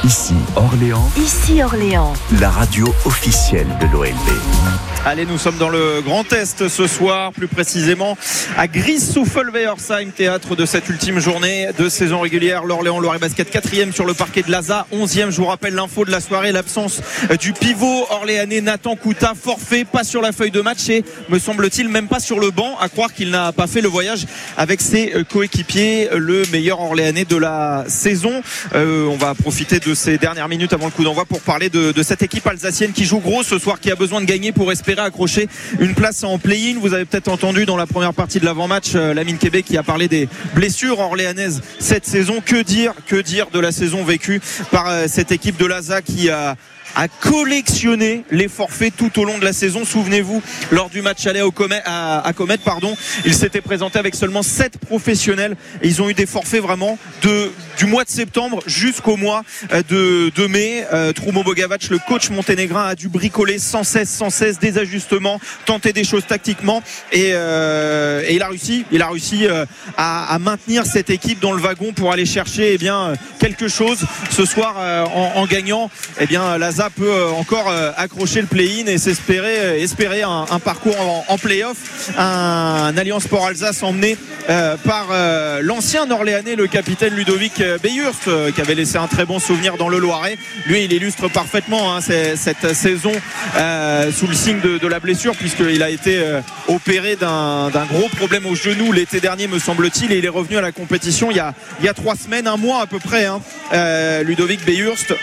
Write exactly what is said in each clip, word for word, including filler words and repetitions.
Ici Orléans. Ici Orléans. La radio officielle de l'O L B. Allez, nous sommes dans le Grand Est ce soir, plus précisément à Griesshoeffel-Weiersheim, théâtre de cette ultime journée de saison régulière. L'Orléans Loiret Basket quatrième sur le parquet de l'A S A, onzième. Je vous rappelle l'info de la soirée, l'absence du pivot orléanais Nathan Kouta, forfait, pas sur la feuille de match et me semble-t-il même pas sur le banc, à croire qu'il n'a pas fait le voyage avec ses coéquipiers, le meilleur orléanais de la saison. Euh, on va profiter de ces dernières minutes avant le coup d'envoi pour parler de, de cette équipe alsacienne qui joue gros ce soir, qui a besoin de gagner pour espérer accrocher une place en play-in. Vous avez peut-être entendu dans la première partie de l'avant-match euh, Lamine Kébé qui a parlé des blessures orléanaises cette saison. Que dire, que dire de la saison vécue par euh, cette équipe de l'A S A qui a a collectionné les forfaits tout au long de la saison. Souvenez-vous, lors du match aller au Comet, à, à Comet, pardon, ils s'étaient présentés avec seulement sept professionnels et ils ont eu des forfaits vraiment de, du mois de septembre jusqu'au mois de, de mai. Euh, Troumo Bogavac, le coach monténégrin, a dû bricoler sans cesse, sans cesse des ajustements, tenter des choses tactiquement et, euh, et il a réussi, il a réussi euh, à, à maintenir cette équipe dans le wagon pour aller chercher eh bien, quelque chose ce soir euh, en, en gagnant. Eh bien, l'A S A peut encore accrocher le play-in et s'espérer espérer un, un parcours en, en play-off. Un, un Alliance Sport Alsace emmené euh, par euh, l'ancien Orléanais, le capitaine Ludovic Beyurst, euh, qui avait laissé un très bon souvenir dans le Loiret. Lui, il illustre parfaitement hein, cette saison euh, sous le signe de, de la blessure, puisqu'il a été euh, opéré d'un, d'un gros problème au genou l'été dernier, me semble-t-il, et il est revenu à la compétition il y a, il y a trois semaines, un mois à peu près. Hein, euh, Ludovic Beyurst.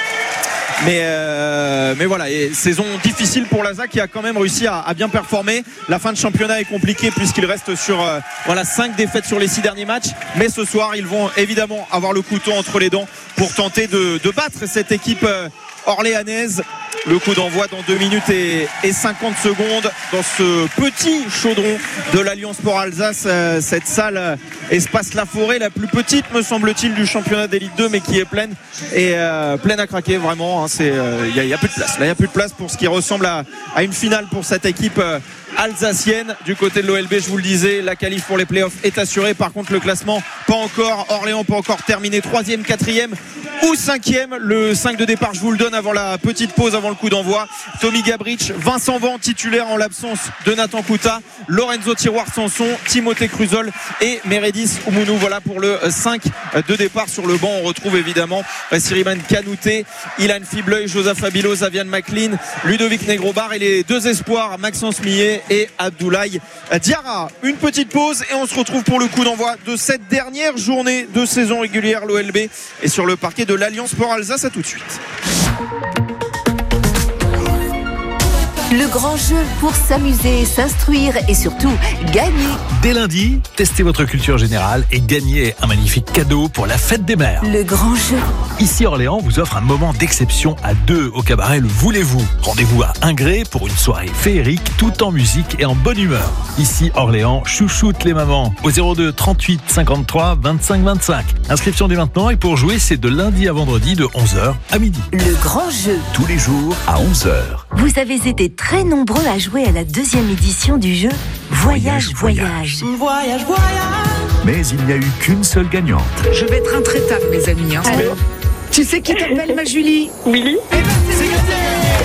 Mais, euh, mais voilà, et saison difficile pour l'A S A qui a quand même réussi à, à bien performer. La fin de championnat est compliquée puisqu'il reste sur euh, voilà, cinq défaites sur les six derniers matchs. Mais ce soir, ils vont évidemment avoir le couteau entre les dents pour tenter de, de battre cette équipe euh, orléanaise. Le coup d'envoi dans deux minutes et, et cinquante secondes dans ce petit chaudron de l'Alliance Sport Alsace, euh, cette salle euh, Espace La Forêt, la plus petite me semble-t-il du championnat d'élite deux, mais qui est pleine et euh, pleine à craquer vraiment. Il hein, n'y euh, a, a plus de place. Là, il n'y a plus de place pour ce qui ressemble à, à une finale pour cette équipe euh, alsacienne. Du côté de l'O L B, je vous le disais, la qualif pour les playoffs est assurée. Par contre, le classement, pas encore. Orléans pas encore terminé troisième, quatrième ou cinquième. Le cinq de départ, je vous le donne avant la petite pause, avant le coup d'envoi. Tommy Gabrich, Vincent Van titulaire en l'absence de Nathan Kouta, Lorenzo Tiroir-Sanson, Timothée Cruzol et Meredith Oumounu. Voilà pour le cinq de départ. Sur le banc, on retrouve évidemment Siriman Kanouté, Ilan Fibleuil, Joseph Fabilo, Zavian McLean, Ludovic Negrobar et les deux espoirs Maxence Millet et Abdoulaye Diarra. Une petite pause et on se retrouve pour le coup d'envoi de cette dernière journée de saison régulière. L'O L B est sur le parquet de l'Alliance Sport Alsace. À tout de suite. Le grand jeu pour s'amuser, s'instruire et surtout gagner. Dès lundi, testez votre culture générale et gagnez un magnifique cadeau pour la fête des mères. Le grand jeu. Ici Orléans vous offre un moment d'exception à deux au cabaret Le Voulez-vous. Rendez-vous à Ingré pour une soirée féerique tout en musique et en bonne humeur. Ici Orléans chouchoute les mamans au zéro deux trente-huit cinquante-trois vingt-cinq vingt-cinq. Inscription dès maintenant et pour jouer c'est de lundi à vendredi de onze heures à midi. Le grand jeu. Tous les jours à onze heures. Vous avez été très nombreux à jouer à la deuxième édition du jeu Voyage, Voyage. Voyage, voyage. Mais il n'y a eu qu'une seule gagnante. Je vais être intraitable, mes amis. Hein. Alors, tu sais qui t'appelle, ma Julie? Willy. Eh ben, c'est gagné.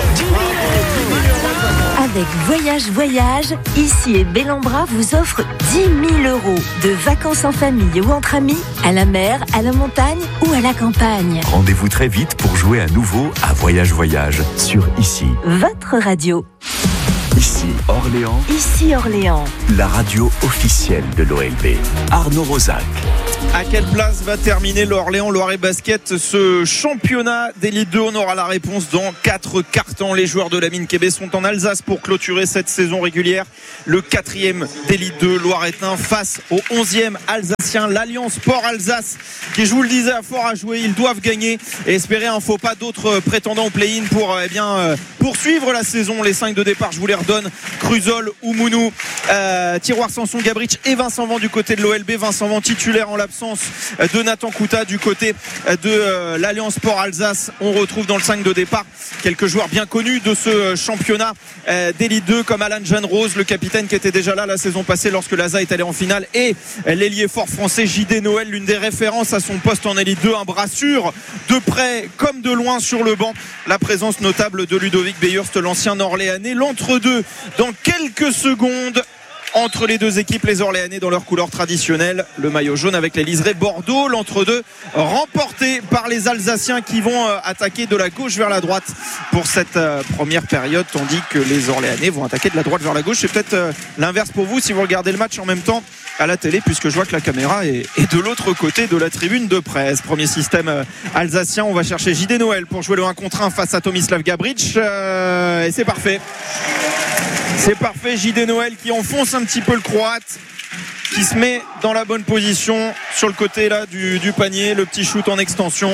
avec Voyage, Voyage, ici et Bellambra vous offre dix mille euros de vacances en famille ou entre amis, à la mer, à la montagne ou à la campagne. Rendez-vous très vite pour jouer à nouveau à Voyage, Voyage sur Ici. Votre radio. Ici Orléans. Ici Orléans. La radio officielle de l'O L B. Arnaud Rosac. À quelle place va terminer l'Orléans Loiret Basket, ce championnat d'élite deux? On aura la réponse dans quatre cartons. Les joueurs de Lamine Kébé sont en Alsace pour clôturer cette saison régulière. Le quatrième d'élite deux Loiretain face au onzième alsacien, l'Alliance Sport Alsace, qui, je vous le disais, a fort à jouer. Ils doivent gagner et espérer un faux pas d'autres prétendants au play-in pour eh bien, euh, poursuivre la saison. Les cinq de départ, je vous les redonne: Cruzol, Oumounu, euh, Tiroir, Sanson, Gabrich et Vincent Van du côté de l'O L B. Vincent Van titulaire en l'absence l'absence de Nathan Kouta du côté de euh, l'Alliance Sport Alsace. On retrouve dans le cinq de départ quelques joueurs bien connus de ce championnat euh, d'élite deux comme Alan Jeanne Rose, le capitaine qui était déjà là la saison passée lorsque l'A S A est allé en finale, et l'ailier fort français J D Noël, l'une des références à son poste en élite deux, un bras sûr de près comme de loin sur le banc. La présence notable de Ludovic Beyerst, l'ancien Orléanais. L'entre-deux dans quelques secondes entre les deux équipes, les Orléanais dans leur couleur traditionnelle, le maillot jaune avec les liserés Bordeaux. L'entre-deux remporté par les Alsaciens qui vont attaquer de la gauche vers la droite pour cette première période, tandis que les Orléanais vont attaquer de la droite vers la gauche. C'est peut-être l'inverse pour vous si vous regardez le match en même temps à la télé, puisque je vois que la caméra est, est de l'autre côté de la tribune de presse. Premier système alsacien, on va chercher J D Noël pour jouer le un contre un face à Tomislav Gabric, euh, et c'est parfait. C'est parfait, J D Noël qui enfonce un petit peu le Croate, qui se met dans la bonne position sur le côté là du, du panier, le petit shoot en extension.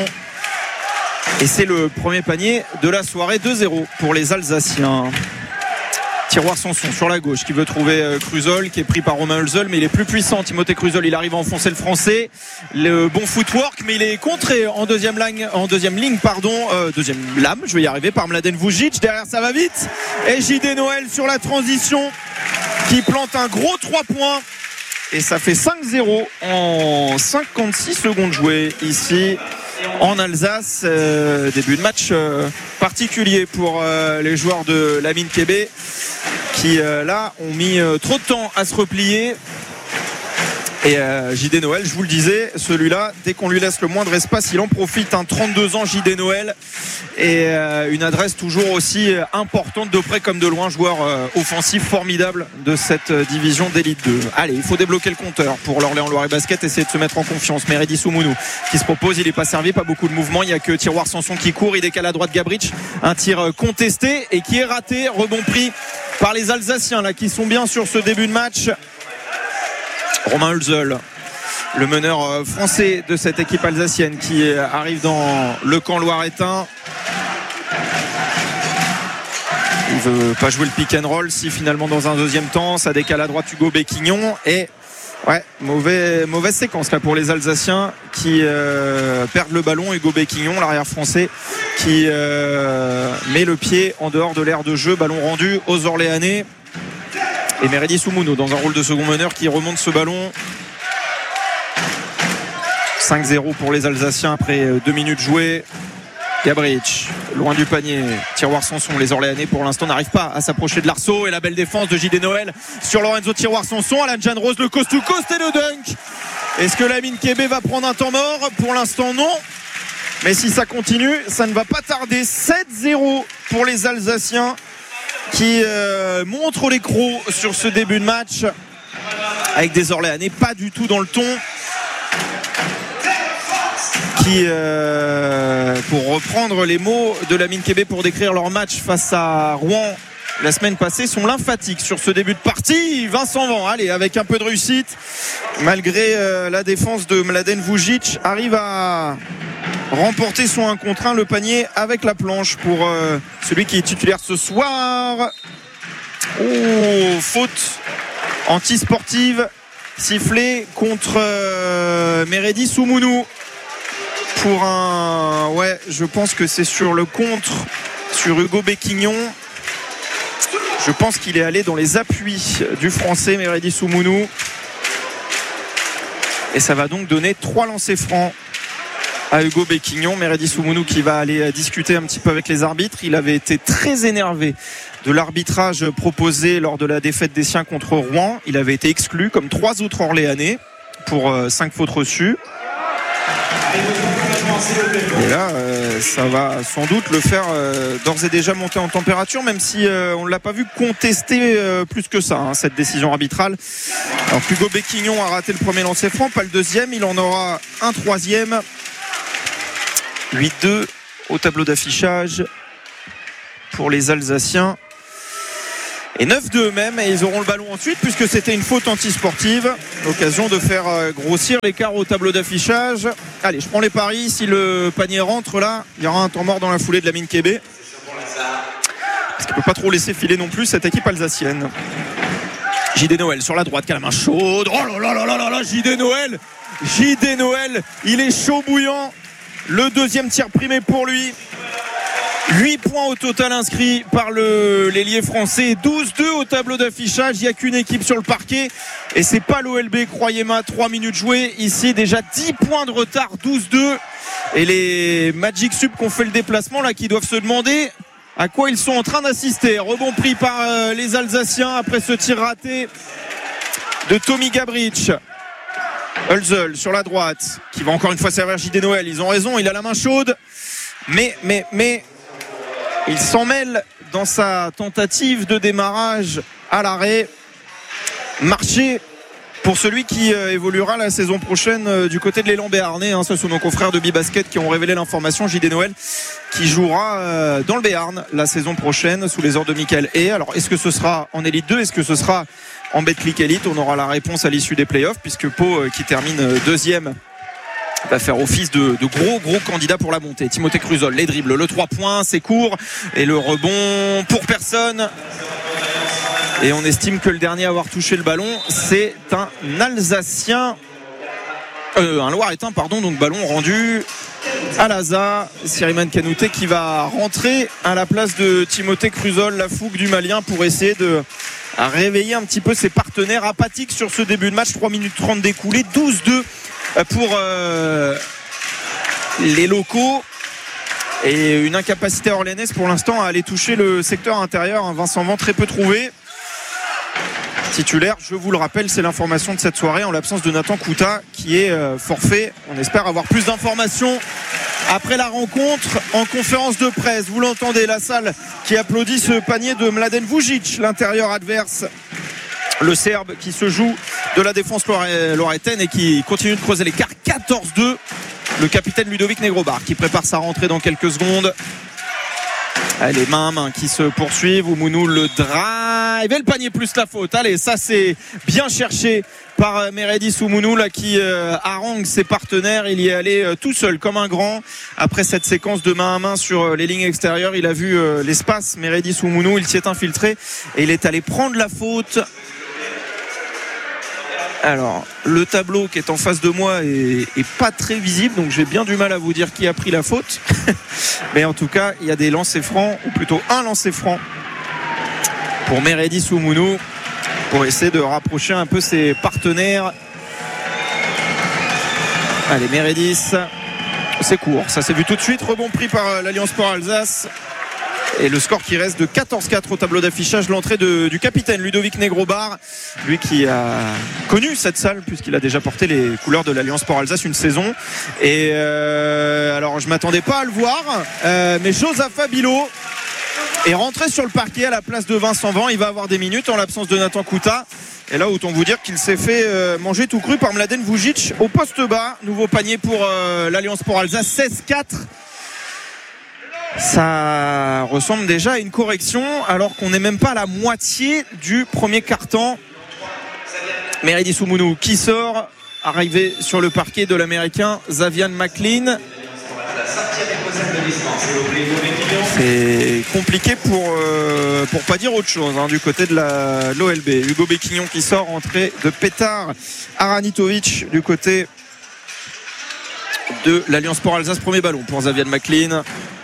Et c'est le premier panier de la soirée, deux zéro pour les Alsaciens. Tiroir Sanson sur la gauche qui veut trouver Cruzol, qui est pris par Romain Hulzel, mais il est plus puissant. Timothée Cruzol, il arrive à enfoncer le français. Le bon footwork, mais il est contré en deuxième ligne, en deuxième ligne, pardon, euh, deuxième lame, je vais y arriver, par Mladen Vujic. Derrière, ça va vite. Et J D Noël sur la transition qui plante un gros trois points. Et ça fait cinq zéro en cinquante-six secondes jouées ici en Alsace. Euh, début de match euh, particulier pour euh, les joueurs de Lamine Kébé qui euh, là ont mis euh, trop de temps à se replier. Et euh, J D Noël, je vous le disais, celui-là, dès qu'on lui laisse le moindre espace, il en profite. Un trente-deux ans, J D Noël, et euh, une adresse toujours aussi importante de près comme de loin. Joueur euh, offensif formidable de cette euh, division d'élite deux. Allez, il faut débloquer le compteur pour l'Orléans Loiret Basket, essayer de se mettre en confiance. Meredi Soumounou qui se propose, il n'est pas servi, pas beaucoup de mouvement, il n'y a que Tiroir Sanson qui court, il décale à droite Gabric, un tir contesté et qui est raté. Rebond pris par les Alsaciens là, qui sont bien sur ce début de match. Romain Hulzel, le meneur français de cette équipe alsacienne, qui arrive dans le camp loiretain. Il veut pas jouer le pick and roll. Si finalement dans un deuxième temps ça décale à droite Hugo Béquignon, et ouais, mauvais, mauvaise séquence là pour les Alsaciens qui euh, perdent le ballon. Hugo Béquignon, l'arrière français, qui euh, met le pied en dehors de l'aire de jeu. Ballon rendu aux Orléanais. Et Meredi Soumounou dans un rôle de second meneur qui remonte ce ballon. cinq zéro pour les Alsaciens après deux minutes jouées. Gabric, loin du panier. Tiroir Sanson, les Orléanais pour l'instant n'arrivent pas à s'approcher de l'arceau. Et la belle défense de J D Noël sur Lorenzo Tiroir Sanson. Alan Jeanne Rose, le coast to coast et le dunk. Est-ce que Lamine Kébé va prendre un temps mort? Pour l'instant non. Mais si ça continue, ça ne va pas tarder. sept zéro pour les Alsaciens, qui euh, montre les crocs sur ce début de match, avec des Orléanais pas du tout dans le ton, qui euh, pour reprendre les mots de Lamine Kébé pour décrire leur match face à Rouen la semaine passée, sont lymphatiques sur ce début de partie. Vincent Van, allez, avec un peu de réussite malgré euh, la défense de Mladen Vujic, arrive à remporter son un contre un, le panier avec la planche pour euh, celui qui est titulaire ce soir. Oh, faute anti-sportive sifflée contre euh, Meredi Soumounou pour un, ouais, je pense que c'est sur le contre sur Hugo Béquignon. Je pense qu'il est allé dans les appuis du français Meredi Soumounou, et ça va donc donner trois lancers francs à Hugo Béquignon. Meredi Soumounou qui va aller discuter un petit peu avec les arbitres. Il avait été très énervé de l'arbitrage proposé lors de la défaite des siens contre Rouen. Il avait été exclu comme trois autres Orléanais pour cinq fautes reçues. Et là euh, ça va sans doute le faire euh, d'ores et déjà monter en température, même si euh, on ne l'a pas vu contester euh, plus que ça, hein, cette décision arbitrale. Alors Hugo Béquignon a raté le premier lancer franc, pas le deuxième. Il en aura un troisième. Huit deux au tableau d'affichage pour les Alsaciens, et neuf deux même, et ils auront le ballon ensuite puisque c'était une faute antisportive, l'occasion de faire grossir l'écart au tableau d'affichage. Allez, je prends les paris. Si le panier rentre là, il y aura un temps mort dans la foulée de Lamine Kébé, parce qu'il ne peut pas trop laisser filer non plus cette équipe alsacienne. J D Noël sur la droite qui a la main chaude. Oh là là là là là là, J D Noël J D Noël, il est chaud bouillant. Le deuxième tir primé pour lui. huit points au total inscrits par le, l'ailier français, douze deux au tableau d'affichage. Il n'y a qu'une équipe sur le parquet et c'est pas l'O L B, croyez-moi. Trois minutes jouées ici, déjà dix points de retard, douze deux. Et les Magic Sub qui ont fait le déplacement là, qui doivent se demander à quoi ils sont en train d'assister. Rebond pris par euh, les Alsaciens après ce tir raté de Tommy Gabrich. Hölzel sur la droite qui va encore une fois servir J D Noël. Ils ont raison, il a la main chaude, mais mais mais il s'en mêle dans sa tentative de démarrage à l'arrêt. Marché pour celui qui euh, évoluera la saison prochaine euh, du côté de l'élan Béarnais. Hein. Ce sont nos confrères de Bibasket qui ont révélé l'information. J D Noël qui jouera euh, dans le Béarn la saison prochaine sous les ordres de Michael Hay. Alors est-ce que ce sera en Elite deux? Est-ce que ce sera en Betclic Elite? On aura la réponse à l'issue des playoffs puisque Pau euh, qui termine euh, deuxième va faire office de, de gros gros candidat pour la montée. Timothée Cruzol, les dribbles, le trois points, c'est court et le rebond pour personne. Et on estime que le dernier à avoir touché le ballon, c'est un Alsacien, euh, un Loiretain, pardon. Donc ballon rendu à Laza, Siriman Kanouté qui va rentrer à la place de Timothée Cruzol, la fougue du Malien, pour essayer de réveiller un petit peu ses partenaires apathiques sur ce début de match. Trois minutes trente d'écoulé, douze deux pour euh, les locaux et une incapacité orléanaise pour l'instant à aller toucher le secteur intérieur. Vincent Vent très peu trouvé, titulaire, je vous le rappelle, c'est l'information de cette soirée en l'absence de Nathan Kouta qui est euh, forfait. On espère avoir plus d'informations après la rencontre en conférence de presse. Vous l'entendez, la salle qui applaudit ce panier de Mladen Vujic, l'intérieur adverse, le Serbe qui se joue de la défense loiretaine et qui continue de creuser l'écart. Quatorze deux. Le capitaine Ludovic Negrobar qui prépare sa rentrée dans quelques secondes. Allez, main à main qui se poursuivent. Oumounou le drive et le panier plus la faute. Allez, ça c'est bien cherché par Meredith Oumounou là, qui euh, harangue ses partenaires. Il y est allé euh, tout seul comme un grand. Après cette séquence de main à main sur euh, les lignes extérieures, il a vu euh, l'espace. Meredith Oumounou, il s'y est infiltré et il est allé prendre la faute. Alors, le tableau qui est en face de moi est, est pas très visible, donc j'ai bien du mal à vous dire qui a pris la faute. Mais en tout cas, il y a des lancers francs, ou plutôt un lancer franc pour Meredith Oumounou, pour essayer de rapprocher un peu ses partenaires. Allez, Meredith, c'est court, ça s'est vu tout de suite. Rebond pris par l'Alliance Sport Alsace. Et le score qui reste de quatorze quatre au tableau d'affichage. L'entrée de, du capitaine Ludovic Negrobar, lui qui a connu cette salle puisqu'il a déjà porté les couleurs de l'Alliance Sport Alsace une saison. Et euh, alors je m'attendais pas à le voir, euh, mais Josapha Bilo est rentré sur le parquet à la place de Vincent Vent. Il va avoir des minutes en l'absence de Nathan Kouta. Et là, autant vous dire qu'il s'est fait euh, manger tout cru par Mladen Vujic au poste bas. Nouveau panier pour euh, l'Alliance Sport Alsace, seize quatre. Ça ressemble déjà à une correction alors qu'on n'est même pas à la moitié du premier quart-temps. Meredith Oumounou qui sort, arrivé sur le parquet de l'américain Zavian McLean. C'est compliqué pour, euh, pour pas dire autre chose hein, du côté de la, l'O L B. Hugo Béquignon qui sort, entrée de Petar Aranitovic du côté de l'Alliance Sport Alsace. Premier ballon pour Zavian McLean.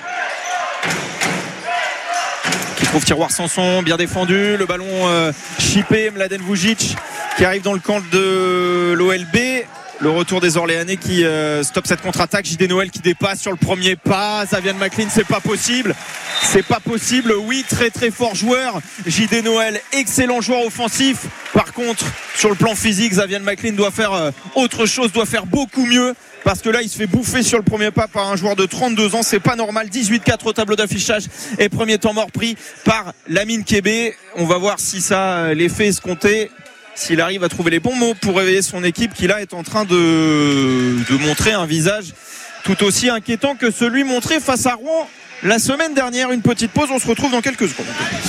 Tiroir Sanson, bien défendu, le ballon euh, chippé. Mladen Vujic qui arrive dans le camp de l'O L B. Le retour des Orléanais qui euh, stoppe cette contre-attaque. J D Noël qui dépasse sur le premier pas. Zavian McLean, c'est pas possible. C'est pas possible. Oui, très très fort joueur. J D Noël, excellent joueur offensif. Par contre, sur le plan physique, Zavian McLean doit faire euh, autre chose, doit faire beaucoup mieux. Parce que là, il se fait bouffer sur le premier pas par un joueur de trente-deux ans. C'est pas normal. dix-huit quatre au tableau d'affichage. Et premier temps mort pris par Lamine Kébé. On va voir si ça a l'effet escompté. S'il arrive à trouver les bons mots pour réveiller son équipe qui là est en train de, de montrer un visage tout aussi inquiétant que celui montré face à Rouen la semaine dernière. Une petite pause, on se retrouve dans quelques secondes.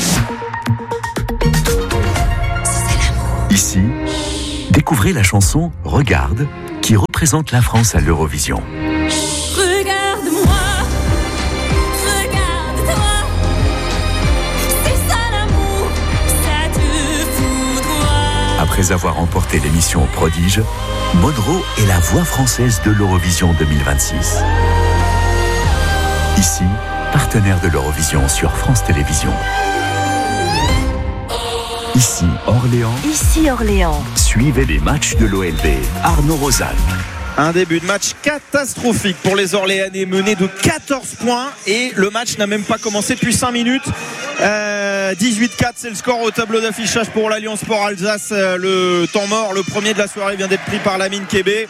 Ici, découvrez la chanson Regarde qui représente la France à l'Eurovision. Regarde-moi, regarde-toi, c'est ça l'amour, ça te foudroie. Après Après avoir remporté l'émission au prodige, Monroe est la voix française de l'Eurovision deux mille vingt-six. Ici, partenaire de l'Eurovision sur France Télévisions. Ici, Orléans. Ici Orléans. Suivez les matchs de l'O L B. Arnaud Rosal. Un début de match catastrophique pour les Orléanais, menés de quatorze points, et le match n'a même pas commencé depuis cinq minutes. Euh, dix-huit quatre, c'est le score au tableau d'affichage pour l'Alliance Sport Alsace. Le temps mort, le premier de la soirée, vient d'être pris par Lamine Kébé,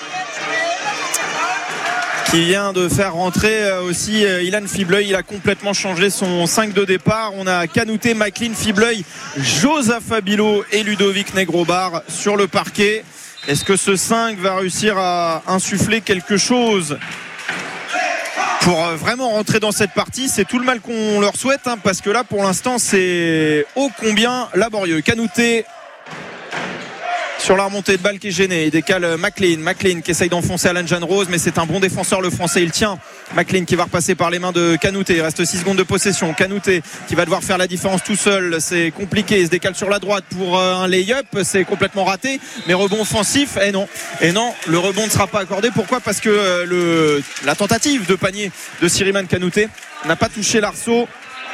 qui vient de faire rentrer aussi Ilan Fibleuil. Il a complètement changé son cinq de départ. On a Kanouté, McLean, Fibleuil, Joseph Abilo et Ludovic Negrobar sur le parquet. Est-ce que ce cinq va réussir à insuffler quelque chose pour vraiment rentrer dans cette partie? C'est tout le mal qu'on leur souhaite, hein, parce que là pour l'instant c'est ô combien laborieux. Kanouté sur la remontée de balle qui est gêné, il décale McLean, McLean qui essaye d'enfoncer Alan Jeanne Rose, mais c'est un bon défenseur le français, il tient. McLean qui va repasser par les mains de Kanouté, il reste six secondes de possession. Kanouté qui va devoir faire la différence tout seul, c'est compliqué, il se décale sur la droite pour un lay-up, c'est complètement raté, mais rebond offensif, et non, et non, le rebond ne sera pas accordé. Pourquoi? Parce que le, la tentative de panier de Siriman Kanouté n'a pas touché l'arceau.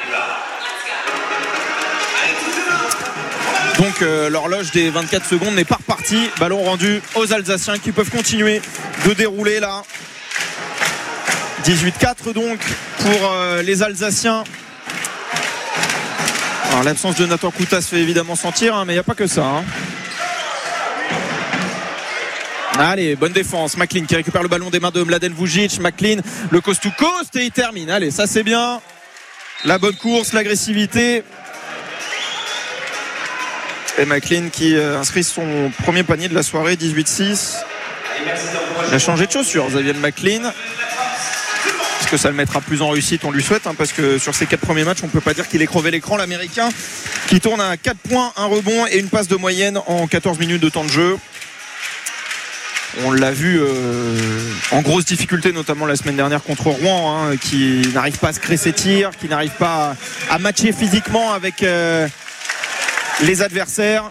Donc euh, l'horloge des vingt-quatre secondes n'est pas repartie. Ballon rendu aux Alsaciens qui peuvent continuer de dérouler là. dix-huit quatre donc pour euh, les Alsaciens. Alors l'absence de Nathan Kouta se fait évidemment sentir, hein, mais il n'y a pas que ça. Hein. Allez, bonne défense. McLean qui récupère le ballon des mains de Mladen Vujic. McLean, le coast to coast, et il termine. Allez, ça c'est bien. La bonne course, l'agressivité. Et McLean qui inscrit son premier panier de la soirée, dix-huit six. Il a changé de chaussures, Xavier McLean. Est-ce que ça le mettra plus en réussite? On lui souhaite, hein, parce que sur ses quatre premiers matchs, on ne peut pas dire qu'il ait crevé l'écran. L'Américain qui tourne à quatre points, un rebond et une passe de moyenne en quatorze minutes de temps de jeu. On l'a vu euh, en grosse difficulté, notamment la semaine dernière contre Rouen, hein, qui n'arrive pas à se créer ses tirs, qui n'arrive pas à, à matcher physiquement avec... Euh, les adversaires.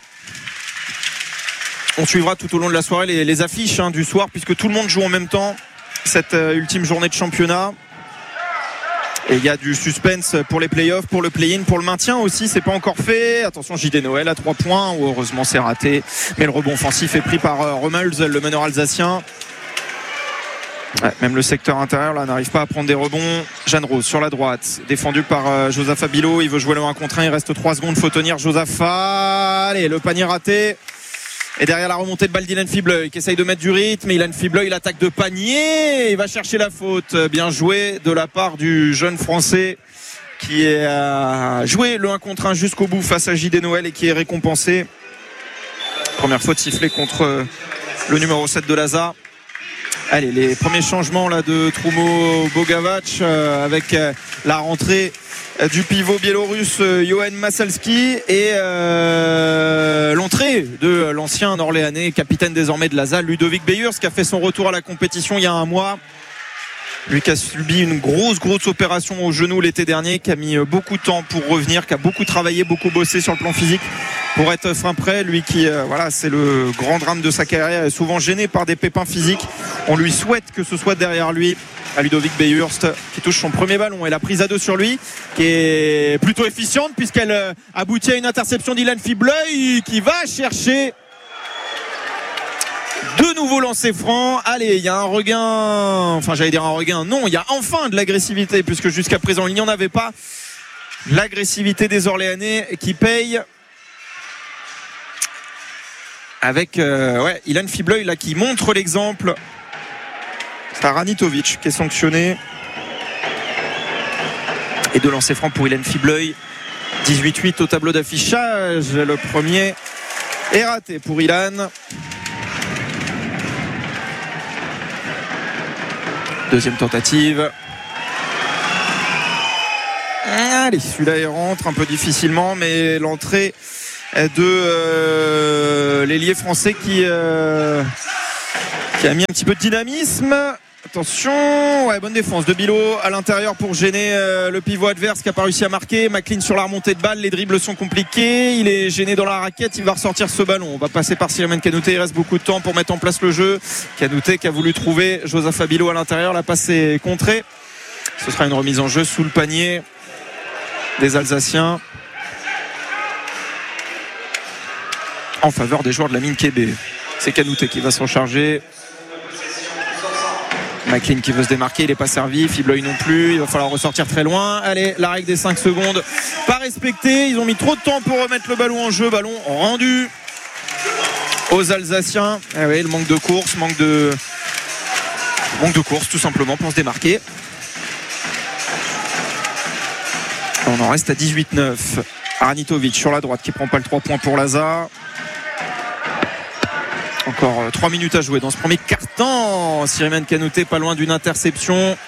On suivra tout au long de la soirée les, les affiches, hein, du soir, puisque tout le monde joue en même temps cette euh, ultime journée de championnat. Et il y a du suspense pour les playoffs, pour le play-in, pour le maintien aussi. C'est pas encore fait. Attention, J D Noël à trois points. Oh, heureusement c'est raté, mais le rebond offensif est pris par euh, Rommels, le meneur alsacien. Ouais, même le secteur intérieur là n'arrive pas à prendre des rebonds. Jeanne Rose sur la droite, défendu par euh, Joseph Abilo. Il veut jouer le un contre un, il reste trois secondes, faut tenir Joseph. Allez, le panier raté. Et derrière la remontée de balle d'Ilan Fibleuil qui essaye de mettre du rythme. Ilan Fibleuil, l'attaque de panier, il va chercher la faute. Bien joué de la part du jeune français qui a joué le un contre un jusqu'au bout face à J D Noël et qui est récompensé. Première faute sifflée contre le numéro sept de l'A S A. Allez, les premiers changements là de Troumo Bogavac euh, avec euh, la rentrée euh, du pivot biélorusse euh, Johan Masalski et euh, l'entrée de l'ancien Orléanais, capitaine désormais de l'A S A, Ludovic Beyurs, qui a fait son retour à la compétition il y a un mois. Lui qui a subi une grosse grosse opération au genou l'été dernier, qui a mis beaucoup de temps pour revenir, qui a beaucoup travaillé, beaucoup bossé sur le plan physique pour être fin prêt. Lui qui, euh, voilà, c'est le grand drame de sa carrière, est souvent gêné par des pépins physiques. On lui souhaite que ce soit derrière lui, à Ludovic Beyhurst, qui touche son premier ballon et la prise à deux sur lui, qui est plutôt efficiente puisqu'elle euh, aboutit à une interception d'Ilan Fibleuil qui va chercher de nouveaux lancers francs. Allez, il y a un regain, enfin j'allais dire un regain, non, il y a enfin de l'agressivité, puisque jusqu'à présent il n'y en avait pas. L'agressivité des Orléanais qui paye avec euh, ouais, Ilan Fibleuil là qui montre l'exemple. C'est Ranitovic qui est sanctionné. Et deux lancers francs pour Ilan Fibleuil. dix-huit huit au tableau d'affichage. Le premier est raté pour Ilan. Deuxième tentative. Allez, celui-là il rentre un peu difficilement, mais l'entrée de euh, l'ailier français qui, euh, qui a mis un petit peu de dynamisme Attention, ouais, bonne défense de Bilot à l'intérieur pour gêner euh, le pivot adverse qui n'a pas réussi à marquer. McLean sur la remontée de balle, les dribbles sont compliqués, il est gêné dans la raquette, il va ressortir ce ballon. On va passer par Sirman Kanouté, il reste beaucoup de temps pour mettre en place le jeu. Kanouté qui a voulu trouver Joseph Bilot à l'intérieur, la passe est contrée. Ce sera une remise en jeu sous le panier des Alsaciens en faveur des joueurs de la mine Kébé. C'est Kanouté qui va s'en charger. McLean qui veut se démarquer, il n'est pas servi. Fibleuil non plus, il va falloir ressortir très loin. Allez, la règle des cinq secondes pas respectée. Ils ont mis trop de temps pour remettre le ballon en jeu. Ballon rendu aux Alsaciens. Eh oui, le manque de course, manque de manque de course tout simplement pour se démarquer. On en reste à dix-huit neuf. Arnitovic sur la droite qui prend pas le trois points pour Lazare. Encore trois minutes à jouer dans ce premier quart-temps. Sirman Kanouté pas loin d'une interception.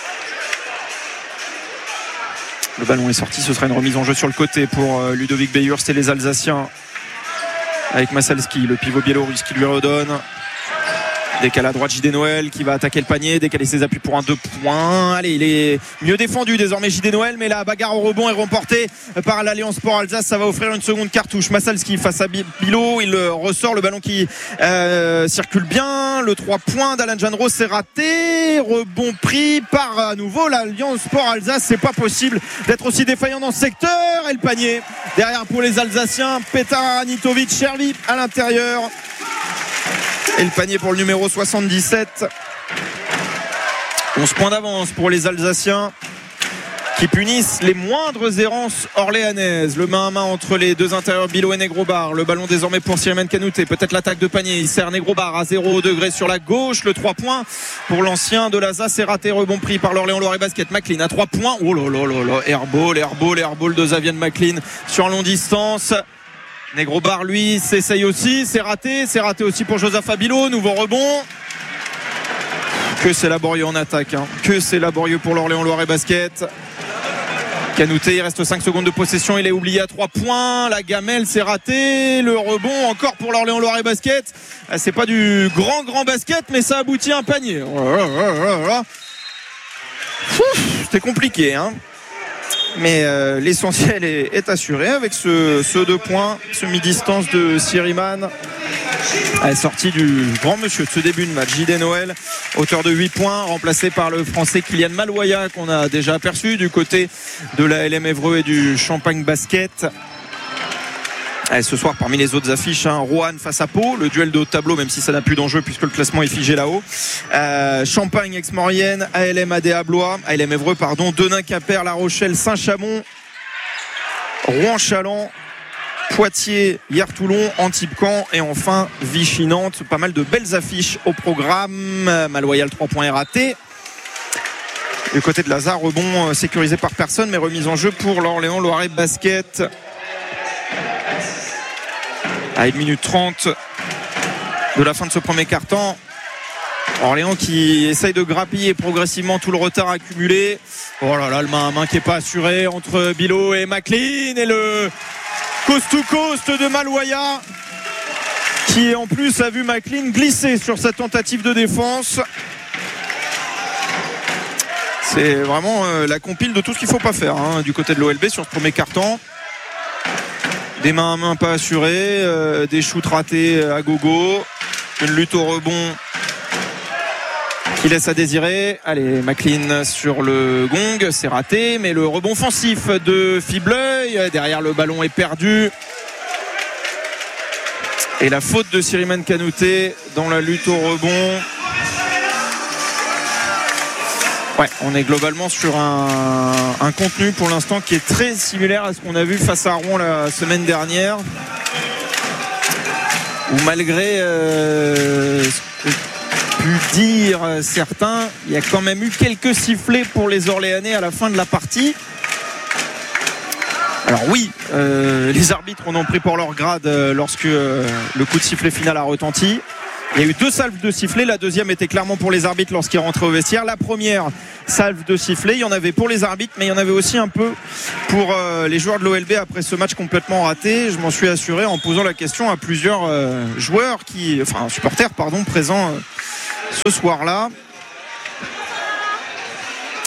Le ballon est sorti, ce sera une remise en jeu sur le côté pour Ludovic Beyurst et les Alsaciens. Avec Masalski, le pivot biélorusse qui lui redonne. Décalé à droite, J D Noël qui va attaquer le panier, décaler ses appuis pour un deux points. Allez, il est mieux défendu désormais, J D Noël, mais la bagarre au rebond est remportée par l'Alliance Sport Alsace. Ça va offrir une seconde cartouche. Massalski face à Bilot, il ressort le ballon qui euh, circule bien. Le trois points d'Alan Janro, c'est raté. Rebond pris par à nouveau l'Alliance Sport Alsace. C'est pas possible d'être aussi défaillant dans ce secteur. Et le panier derrière pour les Alsaciens. Petar Arnitovic, Chervi à l'intérieur. Et le panier pour le numéro soixante-dix-sept. onze points d'avance pour les Alsaciens qui punissent les moindres errances orléanaises. Le main à main entre les deux intérieurs Bilot et Negrobar. Le ballon désormais pour Sirman Kanouté. Peut-être l'attaque de panier. Il sert Negrobar à zéro degré sur la gauche. Le trois points pour l'ancien de l'A S A. C'est raté. Rebond pris par l'Orléans Loiret Basket. McLean à trois points. Oh là là là là. Airball, airball, airball de Xavier McLean sur longue distance. Negrobar lui s'essaye aussi, c'est raté, c'est raté aussi pour Joseph Bilot, nouveau rebond. Que c'est laborieux en attaque, hein. Que c'est laborieux pour l'Orléans Loiret Basket. Kanouté, il reste cinq secondes de possession, il est oublié à trois points, la gamelle c'est raté, le rebond encore pour l'Orléans Loiret Basket. C'est pas du grand grand basket mais ça aboutit à un panier. C'était compliqué, hein. Mais euh, l'essentiel est, est assuré avec ce, ce deux points, ce mi-distance de Siriman. Elle est sortie du grand monsieur de ce début de match. J D Noël, auteur de huit points, remplacé par le français Kylian Malouaya qu'on a déjà aperçu du côté de la L M Évreux et du Champagne Basket. Et ce soir, parmi les autres affiches, hein, Roanne face à Pau, le duel de haut de tableau, même si ça n'a plus d'enjeu puisque le classement est figé là-haut. Euh, Champagne, Aix-Maurienne, A L M A D A Blois, A L M Évreux, pardon, Denain, Quimper, La Rochelle, Saint-Chamond, Rouen-Chalon, Poitiers, Hier-Toulon, Antibes-Caen et enfin Vichy-Nantes. Pas mal de belles affiches au programme. Maloyal, trois points est raté. Du côté de Lazare, rebond sécurisé par personne, mais remise en jeu pour l'Orléans Loiret Basket. À une minute trente de la fin de ce premier quart-temps, Orléans qui essaye de grappiller progressivement tout le retard accumulé. Oh là là, le main à main qui n'est pas assuré entre Bilot et McLean et le coast to coast de Malouaya qui en plus a vu McLean glisser sur sa tentative de défense. C'est vraiment la compile de tout ce qu'il ne faut pas faire, hein, du côté de l'O L B sur ce premier quart-temps. Des mains à main pas assurées, euh, des shoots ratés à gogo, une lutte au rebond qui laisse à désirer. Allez, McLean sur le gong, c'est raté, mais le rebond offensif de Fibleuil, derrière le ballon est perdu. Et la faute de Sirman Kanouté dans la lutte au rebond. Ouais, on est globalement sur un, un contenu pour l'instant qui est très similaire à ce qu'on a vu face à Rouen la semaine dernière, où malgré euh, ce que pu dire certains, il y a quand même eu quelques sifflets pour les Orléanais à la fin de la partie. Alors oui, euh, les arbitres en ont pris pour leur grade lorsque euh, le coup de sifflet final a retenti. Il y a eu deux salves de sifflet. La deuxième était clairement pour les arbitres lorsqu'ils rentraient au vestiaire. La première salve de sifflet, il y en avait pour les arbitres, mais il y en avait aussi un peu pour euh, les joueurs de l'O L B après ce match complètement raté. Je m'en suis assuré en posant la question à plusieurs euh, joueurs, qui, enfin supporters pardon, présents euh, ce soir-là.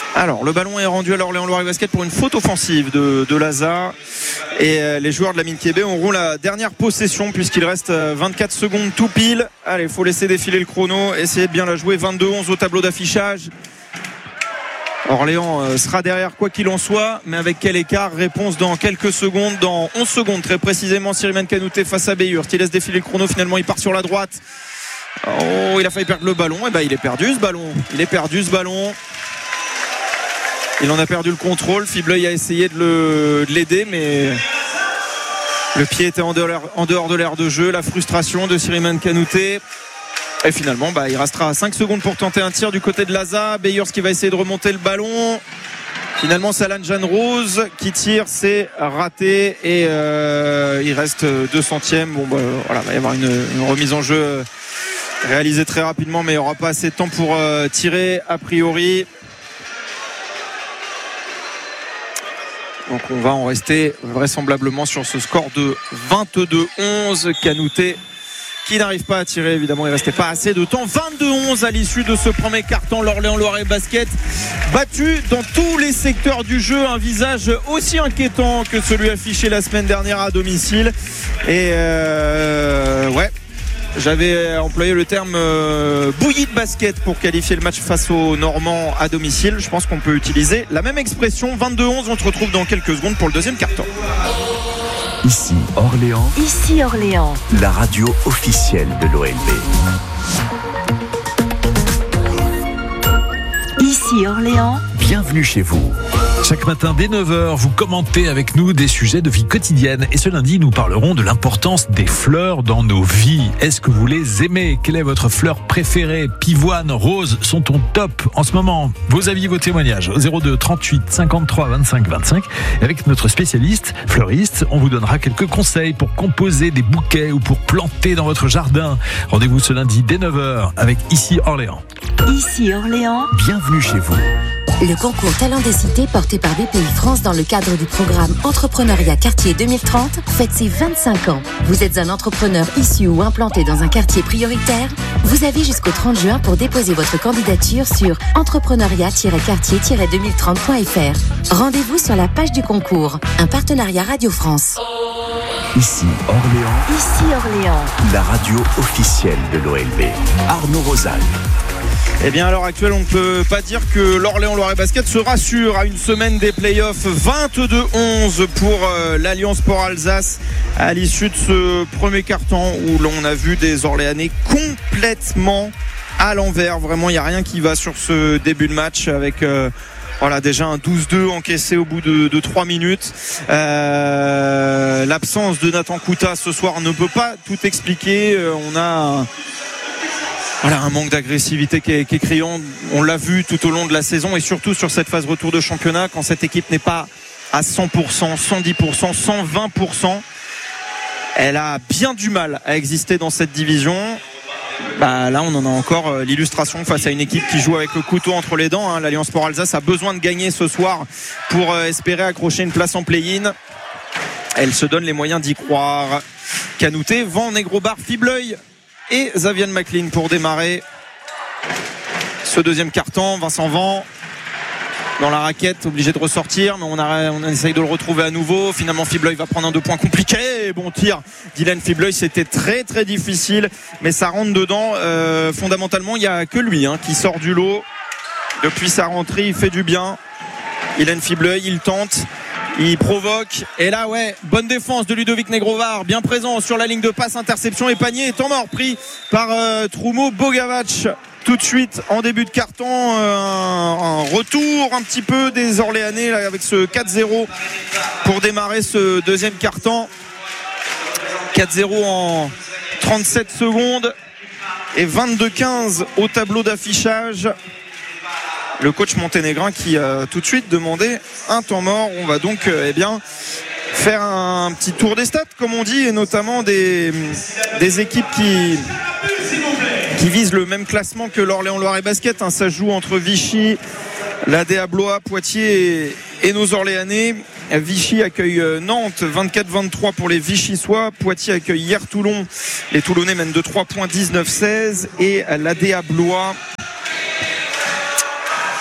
Alors, le ballon est rendu à l'Orléans-Loiret Basket pour une faute offensive de, de Laza. Et euh, les joueurs de la mine Québec auront la dernière possession puisqu'il reste euh, vingt-quatre secondes tout pile. Allez, il faut laisser défiler le chrono, essayer de bien la jouer. vingt-deux onze au tableau d'affichage. Orléans euh, sera derrière quoi qu'il en soit, mais avec quel écart? Réponse dans quelques secondes, dans onze secondes très précisément. Siriman Kanouté face à Bayurt, il laisse défiler le chrono, finalement il part sur la droite. Oh, il a failli perdre le ballon. Et ben il est perdu ce ballon. Il est perdu ce ballon. Il en a perdu le contrôle. Fibleuil a essayé de, le, de l'aider, mais le pied était en dehors, en dehors de l'aire de jeu. La frustration de Siriman Kanouté. Et finalement, bah, il restera cinq secondes pour tenter un tir du côté de Laza. Bayers qui va essayer de remonter le ballon. Finalement, c'est Alan Jeanne Rose qui tire, c'est raté. Et euh, il reste deux centièmes. Bon, bah, voilà, il va y avoir une, une remise en jeu réalisée très rapidement, mais il n'y aura pas assez de temps pour euh, tirer a priori. Donc on va en rester vraisemblablement sur ce score de vingt-deux onze. Kanouté qui n'arrive pas à tirer, évidemment il ne restait pas assez de temps. Vingt-deux onze à l'issue de ce premier quart-temps. L'Orléans-Loiret Basket battu dans tous les secteurs du jeu, un visage aussi inquiétant que celui affiché la semaine dernière à domicile. Et euh, ouais, j'avais employé le terme euh, bouillie de basket pour qualifier le match face aux Normands à domicile. Je pense qu'on peut utiliser la même expression. Vingt-deux onze, on se retrouve dans quelques secondes pour le deuxième quart-temps. Ici Orléans. Ici Orléans. La radio officielle de l'O L B. Ici Orléans. Bienvenue chez vous. Chaque matin dès neuf heures, vous commentez avec nous des sujets de vie quotidienne. Et ce lundi, nous parlerons de l'importance des fleurs dans nos vies. Est-ce que vous les aimez? Quelle est votre fleur préférée? Pivoine, rose sont au top en ce moment. Vos avis, vos témoignages au zéro deux trente-huit cinquante-trois vingt-cinq vingt-cinq. Et avec notre spécialiste, fleuriste, on vous donnera quelques conseils pour composer des bouquets ou pour planter dans votre jardin. Rendez-vous ce lundi dès neuf heures avec Ici Orléans. Ici Orléans. Bienvenue chez vous. Le concours Talent des Cités porté par B P I France dans le cadre du programme Entrepreneuriat Quartier deux mille trente fête ses vingt-cinq ans. Vous êtes un entrepreneur issu ou implanté dans un quartier prioritaire? Vous avez jusqu'au trente juin pour déposer votre candidature sur entrepreneuriat quartier deux mille trente point f r. Rendez-vous sur la page du concours. Un partenariat Radio France. Ici Orléans. Ici Orléans. La radio officielle de l'O L B. Arnaud Rosal. Eh bien à l'heure actuelle on ne peut pas dire que l'Orléans-Loiret Basket se rassure à une semaine des playoffs. Vingt-deux onze pour euh, l'Alliance Sport Alsace à l'issue de ce premier quart-temps où l'on a vu des Orléanais complètement à l'envers. Vraiment il n'y a rien qui va sur ce début de match avec euh, voilà, déjà un douze deux encaissé au bout de, de trois minutes. Euh, l'absence de Nathan Kouta ce soir ne peut pas tout expliquer. Euh, on a un, Voilà, un manque d'agressivité qui est, qui est criant. On l'a vu tout au long de la saison et surtout sur cette phase retour de championnat quand cette équipe n'est pas à cent pour cent, cent dix pour cent, cent vingt pour cent. Elle a bien du mal à exister dans cette division. Bah, là, on en a encore l'illustration face à une équipe qui joue avec le couteau entre les dents. Hein. L'Alliance Sport Alsace a besoin de gagner ce soir pour espérer accrocher une place en play-in. Elle se donne les moyens d'y croire. Kanouté, Van, Negrobar, Fibleuil et Xavier McLean pour démarrer ce deuxième quart-temps. Vincent Van dans la raquette, obligé de ressortir, mais on, a, on essaye de le retrouver à nouveau. Finalement Fibleuil va prendre un deux points compliqué et bon tir Dylan Fibleuil, c'était très très difficile mais ça rentre dedans. Euh, fondamentalement il n'y a que lui hein, qui sort du lot depuis sa rentrée, il fait du bien. Dylan Fibleuil, il tente, il provoque et là ouais, bonne défense de Ludovic Negrovar, bien présent sur la ligne de passe, interception et panier, temps mort pris par euh, Troumeau. Bogavac tout de suite en début de carton, euh, un, un retour un petit peu des Orléanais là, avec ce quatre zéro pour démarrer ce deuxième carton. Quatre zéro en trente-sept secondes et vingt-deux quinze au tableau d'affichage. Le coach monténégrin qui a tout de suite demandé un temps mort. On va donc euh, eh bien, faire un petit tour des stats comme on dit, et notamment des, des équipes qui, qui visent le même classement que l'Orléans-Loiret Basket. Hein. Ça joue entre Vichy, l'A D A Blois, Poitiers et, et nos Orléanais. Vichy accueille Nantes, vingt-quatre vingt-trois pour les Vichysois. Poitiers accueille hier Toulon. Les Toulonnais mènent de trois points, dix-neuf seize. Et l'A D A Blois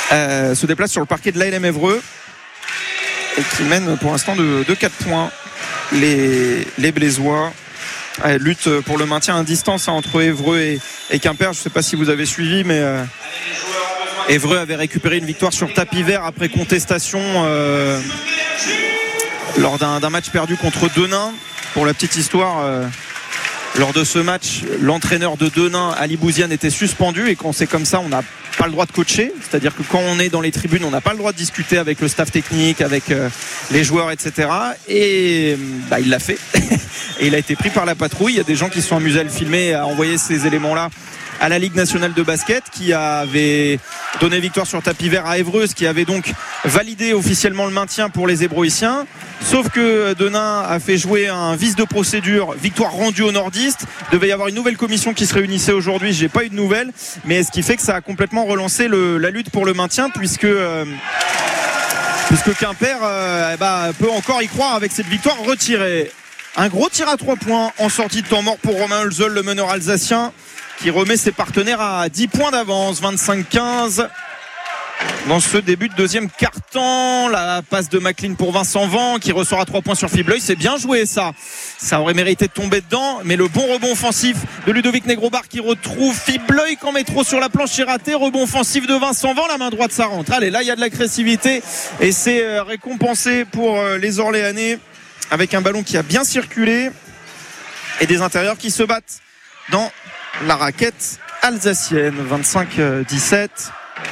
euh, se déplace sur le parquet de l'A L M Évreux et qui mène pour l'instant de, de quatre points. Les, les Blésois euh, luttent pour le maintien à distance hein, entre Évreux et, et Quimper. Je ne sais pas si vous avez suivi, mais euh, Évreux avait récupéré une victoire sur tapis vert après contestation euh, lors d'un, d'un match perdu contre Denain. Pour la petite histoire, euh, lors de ce match, l'entraîneur de Denain, Ali Bouziane, était suspendu et quand c'est comme ça, on n'a pas le droit de coacher. C'est-à-dire que quand on est dans les tribunes, on n'a pas le droit de discuter avec le staff technique, avec euh, les joueurs, et cetera. Et bah, il l'a fait. Et il a été pris par la patrouille. Il y a des gens qui se sont amusés à le filmer, à envoyer ces éléments-là à la Ligue nationale de basket qui avait donné victoire sur tapis vert à Évreux, qui avait donc validé officiellement le maintien pour les Hébroïciens. Sauf que Denain a fait jouer un vice de procédure, victoire rendue aux nordistes. Il devait y avoir une nouvelle commission qui se réunissait aujourd'hui, j'ai pas eu de nouvelles, mais ce qui fait que ça a complètement relancé le, la lutte pour le maintien puisque euh, puisque Quimper euh, eh ben, peut encore y croire avec cette victoire retirée. Un gros tir à trois points en sortie de temps mort pour Romain Holzel, le meneur alsacien, qui remet ses partenaires à dix points d'avance, vingt-cinq quinze dans ce début de deuxième quart-temps. La passe de McLean pour Vincent Van qui ressort à trois points sur Fibleuil. C'est bien joué ça. Ça aurait mérité de tomber dedans, mais le bon rebond offensif de Ludovic Negrobar qui retrouve Fibleuil quand met trop sur la planche, c'est raté. Rebond offensif de Vincent Van, la main droite ça rentre. Allez, là il y a de l'agressivité et c'est récompensé pour les Orléanais avec un ballon qui a bien circulé et des intérieurs qui se battent dans la raquette alsacienne. Vingt-cinq dix-sept.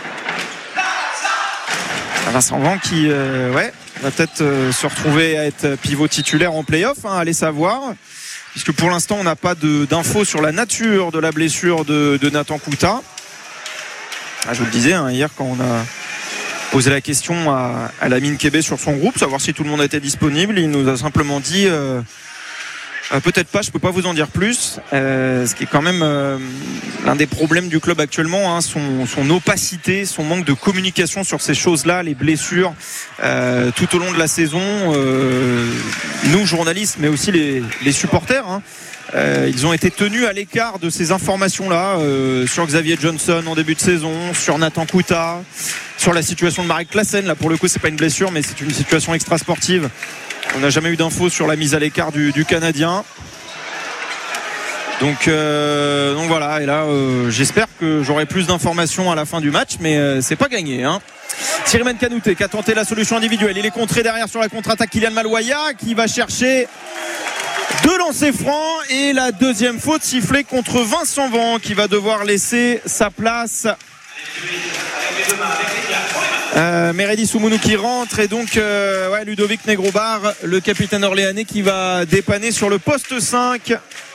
Vincent Van qui euh, ouais, va peut-être euh, se retrouver à être pivot titulaire en play-off, hein, allez savoir, puisque pour l'instant on n'a pas de, d'infos sur la nature de la blessure de, de Nathan Kouta. Ah, je vous le disais hein, hier quand on a posé la question à, à Lamine Kébé sur son groupe, savoir si tout le monde était disponible, il nous a simplement dit euh, Euh, peut-être pas, je peux pas vous en dire plus. Euh, ce qui est quand même euh, l'un des problèmes du club actuellement, hein, son, son opacité, son manque de communication sur ces choses-là, les blessures euh, tout au long de la saison. Euh, nous, journalistes, mais aussi les, les supporters, hein, euh, ils ont été tenus à l'écart de ces informations-là euh, sur Xavier Johnson en début de saison, sur Nathan Kouta, sur la situation de Marek Klassen. Là, pour le coup, c'est pas une blessure, mais c'est une situation extra-sportive. On n'a jamais eu d'infos sur la mise à l'écart du, du Canadien. Donc, euh, donc voilà, et là euh, j'espère que j'aurai plus d'informations à la fin du match, mais euh, c'est pas gagné hein. Thierry Canouté qui a tenté la solution individuelle. Il est contré derrière sur la contre-attaque. Kylian Malouaya qui va chercher deux lancers francs et la deuxième faute sifflée contre Vincent Van qui va devoir laisser sa place. Euh, Meredi Soumounou qui rentre et donc euh, ouais, Ludovic Negrobar, le capitaine orléanais qui va dépanner sur le poste cinq.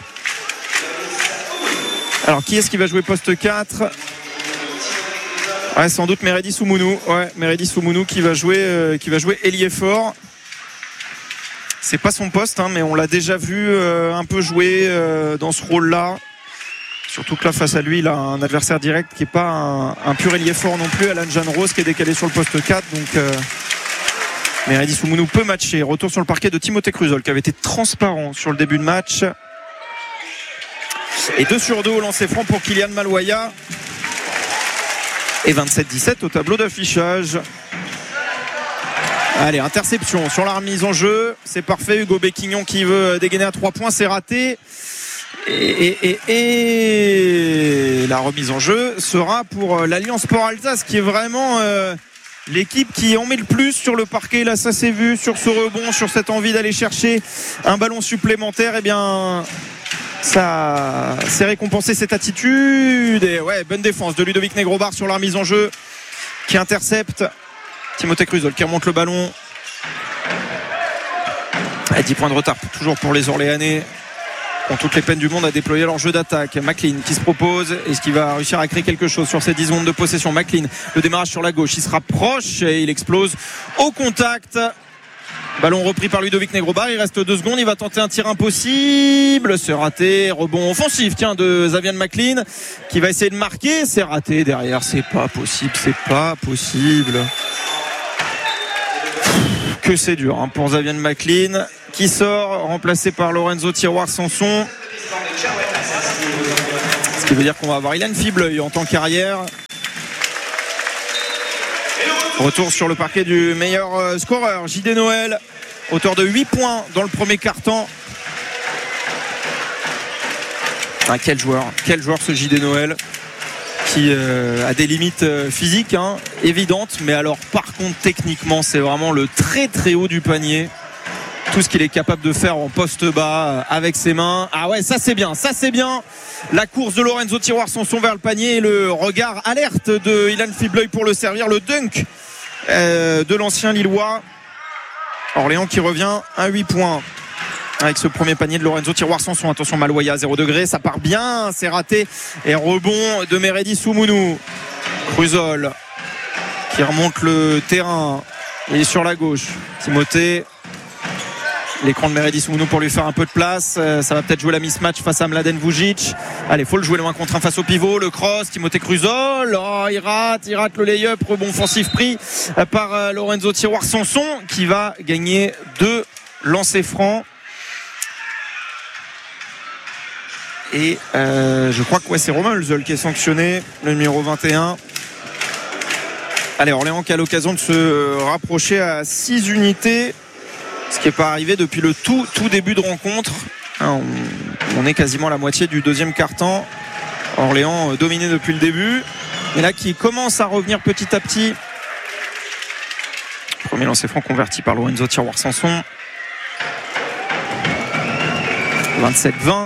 Alors qui est-ce qui va jouer poste quatre? Ouais, sans doute Meredi Soumounou. Ouais, Meredi Soumounou qui va jouer euh, qui va jouer ailier fort. C'est pas son poste hein, mais on l'a déjà vu euh, un peu jouer euh, dans ce rôle-là. Surtout que là, face à lui, il a un adversaire direct qui n'est pas un, un pur ailier fort non plus, Alan Jeanne Rose qui est décalé sur le poste quatre. Donc, euh, Meredi Soumounou peut matcher. Retour sur le parquet de Timothée Cruzol qui avait été transparent sur le début de match. Et deux sur deux au lancer franc pour Kylian Malouaya. Et vingt-sept dix-sept au tableau d'affichage. Allez, interception sur la remise en jeu. C'est parfait. Hugo Béquignon qui veut dégainer à trois points, c'est raté. Et, et, et, et la remise en jeu sera pour l'Alliance Sport Alsace qui est vraiment euh, l'équipe qui en met le plus sur le parquet. Là ça s'est vu sur ce rebond, sur cette envie d'aller chercher un ballon supplémentaire. Et bien ça c'est récompensé cette attitude. Et ouais, bonne défense de Ludovic Negrobar sur la remise en jeu qui intercepte Timothée Cruzol qui remonte le ballon. À dix points de retard toujours pour les Orléanais. Ont toutes les peines du monde à déployer leur jeu d'attaque. McLean qui se propose. Est-ce qu'il va réussir à créer quelque chose sur ces dix secondes de possession? McLean, le démarrage sur la gauche, il se rapproche et il explose au contact. Ballon repris par Ludovic Negrobar. Il reste deux secondes. Il va tenter un tir impossible. C'est raté. Rebond offensif tiens de Xavier McLean qui va essayer de marquer. C'est raté derrière. C'est pas possible. C'est pas possible. Que c'est dur hein, pour Xavier McLean qui sort, remplacé par Lorenzo Tiroir-Sanson. Ce qui veut dire qu'on va avoir Ilan Fibleuil en tant qu'arrière. Retour sur le parquet du meilleur scoreur, J D Noël, auteur de huit points dans le premier quart-temps. Ah, quel joueur, quel joueur ce J D Noël qui euh, a des limites euh, physiques hein, évidentes, mais alors par contre techniquement c'est vraiment le très très haut du panier. Tout ce qu'il est capable de faire en poste bas euh, avec ses mains. Ah ouais, ça c'est bien, ça c'est bien. La course de Lorenzo Tiroir-Sanson vers le panier et le regard alerte de Ilan Fibleuil pour le servir. Le dunk euh, de l'ancien Lillois. Orléans qui revient à huit points avec ce premier panier de Lorenzo Tiroir-Sanson. Attention, Maloya, zéro degré, ça part bien, c'est raté. Et rebond de Meredi Soumounou. Cruzol qui remonte le terrain. Il est sur la gauche. Timothée. L'écran de Meredi Soumounou pour lui faire un peu de place. Ça va peut-être jouer la mismatch face à Mladen Vujic. Allez, faut le jouer le un contre un face au pivot. Le cross, Timothée Cruzol. Oh, il rate, il rate le lay-up. Rebond offensif pris par Lorenzo Tiroir-Sanson qui va gagner deux lancers francs. Et euh, je crois que ouais, c'est Romain Hulzel qui est sanctionné, le numéro vingt et un. Allez, Orléans qui a l'occasion de se rapprocher à six unités, ce qui n'est pas arrivé depuis le tout, tout début de rencontre. On, on est quasiment à la moitié du deuxième quart-temps. Orléans dominé depuis le début, mais là qui commence à revenir petit à petit. Premier lancer franc converti par Lorenzo Tiroir-Sanson. vingt-sept vingt.